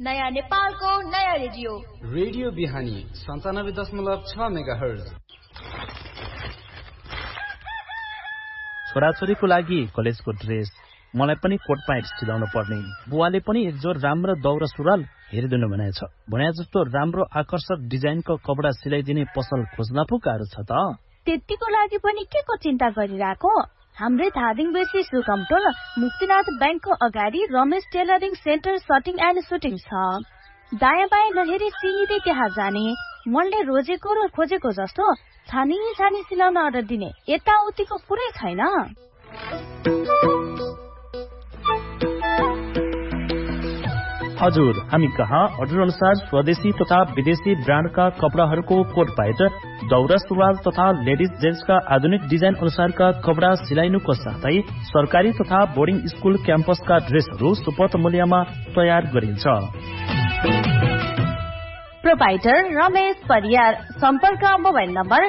नयाँ नेपालको नयाँ रेडियो रेडियो बिहानी 97.6 मेगाहर्ज। छोराछोरीको लागि कलेजको ड्रेस, मलाई पनि कोट प्यान्ट सिलाउन पर्ने। बुवाले पनि एक जोर राम्रो दौरा सुरुवाल हेरिदिनु भनेछ। भने जस्तो राम्रो आकर्षक डिजाइनको कपडा सिलाइदिने पसल खोज्न पो गाह्रो छ त। त्यतिको लागि पनि के को चिन्ता गरिराको? हाम्रै धादिङ बेसी सुकमटोल मुक्तिनाथ बैंकको अगाडि Ramesh tailoring centre सटिङ and shooting छ। दायाँ बायाँ नहेरी सिधै त्यहाँ जाने, मनले रोजेको र खोजेको जस्तो छानी छानी सिलाउन अर्डर दिने, यताउतिको कुरै छैन। हजुर, हामी कहाँ अर्डर अनुसार स्वदेशी तथा विदेशी ब्रान्डका कपडाहरूको कोट प्यान्ट, दौरा सुरुवाल तथा लेडिज जेन्ट्सका आधुनिक डिजाइन अनुसारका कपडा सिलाइनुको साथै सरकारी तथा बोर्डिङ स्कुल क्याम्पसका ड्रेसहरू सुपथ मूल्यमा तयार गरिन्छ। प्रोपाइटर रमेश परियार। सम्पर्क मोबाइल नम्बर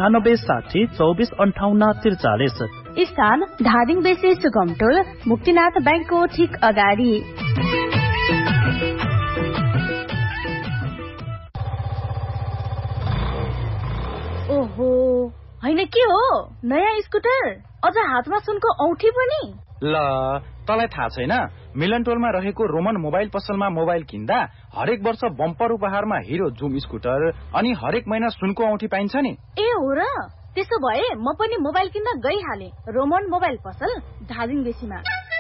9860245843। स्थान धादिङ बेसी सुगमटोल मुक्तिनाथ बैंकको ठिक अगाडि। ओहो, हैन के हो? नयाँ स्कुटर, अझ हातमा सुनको औठी पनि। ल, तँलाई थाहा छैन? मिलन टोलमा रहेको रोमन मोबाइल पसलमा मोबाइल किन्दा हरेक वर्ष बम्पर उपहारमा हिरो जुम स्कुटर अनि हरेक महिना सुनको औठी पाइन्छ नि। ए हो र? त्यसो भए म पनि मोबाइल किन्न गइहाले। रोमन मोबाइल पसल धादिङ बेसीमा।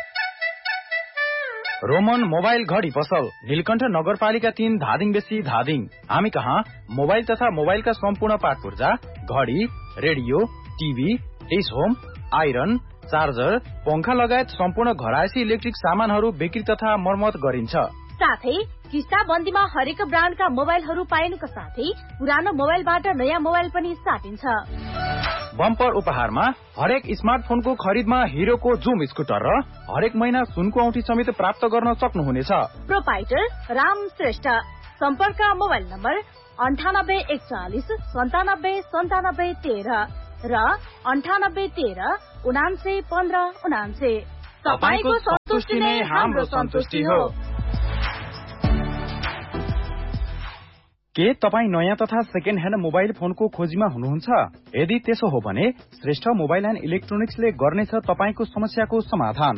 रोमन मोबाइल घडी पसल नीलकण्ठ नगरपालिका 3 धादिङ बेसी धादिङ। हामी कहाँ मोबाइल तथा मोबाइलका सम्पूर्ण पार्ट पूर्जा, घडी, radio, TV, dish home, iron, charger, पंखा लगायत सम्पूर्ण घरायसी इलेक्ट्रिक सामानहरू बिक्री तथा मर्मत गरिन्छ। साथै किस्ता बन्दीमा हरेक ब्रान्डका मोबाइलहरू पाइनुका साथै पुरानो मोबाइलबाट नयाँ मोबाइल पनि साटिन्छ। बम्पर उपहारमा हरेक स्मार्टफोनको खरिदमा हिरोको जुम स्कुटर र हरेक महिना सुनको औठी समेत प्राप्त गर्न सक्नुहुनेछ। प्रोपाइटर राम श्रेष्ठ। सम्पर्क मोबाइल नम्बर 984149979713 र 9813991599। तपाईको सन्तुष्टि नै हाम्रो सन्तुष्टि हो। के तपाईँ नयाँ तथा सेकेन्ड ह्यान्ड मोबाइल फोनको खोजीमा हुनुहुन्छ? यदि त्यसो हो भने श्रेष्ठ मोबाइल एन्ड इलेक्ट्रोनिक्सले गर्नेछ तपाईको समस्याको समाधान।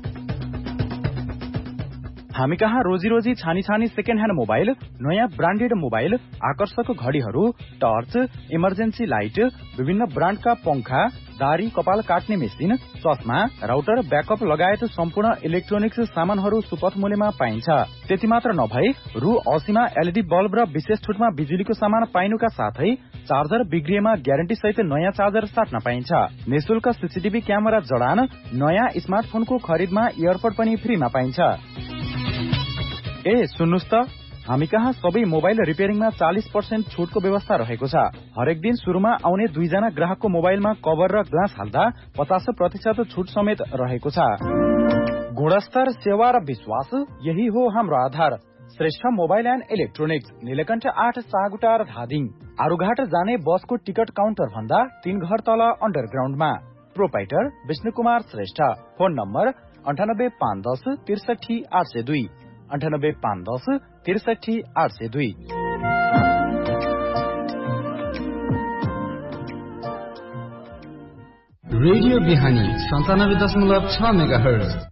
हामी कहाँ रोजी रोजी छानी छानी सेकेन्ड ह्यान्ड मोबाइल, नयाँ ब्रान्डेड मोबाइल, आकर्षक घडीहरू, टर्च, इमर्जेन्सी लाइट, विभिन्न ब्रान्डका पंखा, दारी कपाल काट्ने मेसिन, चस्मा, राउटर, ब्याकअप लगायत सम्पूर्ण इलेक्ट्रोनिक्स सामानहरू सुपथ मूल्यमा पाइन्छ। त्यति मात्र नभई रु 80 मा एलईडी बल्ब र विशेष छुटमा बिजुलीको सामान पाइनुका साथै चार्जर बिग्रिएमा ग्यारेन्टी सहित नयाँ चार्जर साट्न पाइन्छ। निशुल्क सीसीटीभी क्यामेरा जडान, नयाँ स्मार्टफोनको खरिदमा इयरपड पनि फ्रीमा पाइन्छ। ए सुन्नुस् त, हामी कहाँ सबै मोबाइल रिपेयरिङमा 40% छुटको व्यवस्था रहेको छ। हरेक दिन सुरुमा आउने 2 जना ग्राहकको मोबाइलमा कभर र ग्लास हाल्दा 50% छुट समेत रहेको छ। गुणस्तर, सेवा र विश्वास, यही हो हाम्रो आधार। Shrestha mobile and electronics, Neelkanth 8 सागुटार Dhading. Arughat जाने बसको टिकट काउन्टर भन्दा 3 घर तल अन्डरग्राउन्डमा। Proprietor Vishnu Kumar Shrestha. Phone number 985110 63802 985110 63802। Radio बिहानी 97.6 मेगाहर्ज।